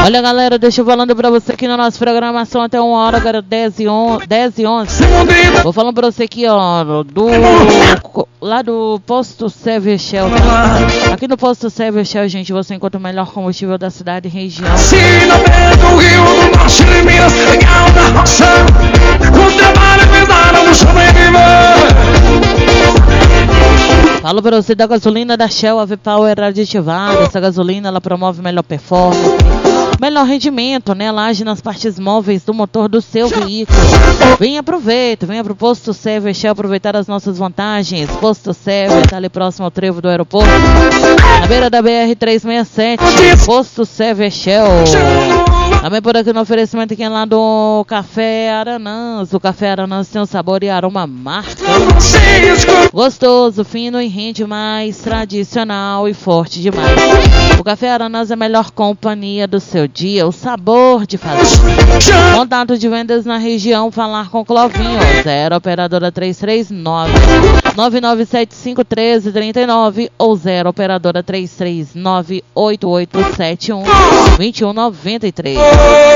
Olha, galera, deixa eu falando pra você aqui na nossa programação até 1 hora, agora 10 e 11. Vou falando pra você aqui, ó, lá do Posto Serve Shell, tá? Aqui no Posto Serve Shell, gente, você encontra o melhor combustível da cidade e região. Falo pra você da gasolina da Shell, a V-Power aditivada. Essa gasolina, ela promove melhor performance, melhor rendimento, né? Ela age nas partes móveis do motor do seu veículo. Venha pro Posto Serve Shell aproveitar as nossas vantagens. Posto Serve, tá ali próximo ao trevo do aeroporto, na beira da BR-367. Posto Serve Shell. Também por aqui no oferecimento aqui lá do Café Aranãs. O Café Aranãs tem um sabor e aroma marcante, gostoso, fino e rende mais, tradicional e forte demais. O Café Aranãs é a melhor companhia do seu dia, o sabor de fazer. Contato de vendas na região, falar com Clovinho, 0 operadora 339 9975 1339 ou 0 operadora 339 8871 2193.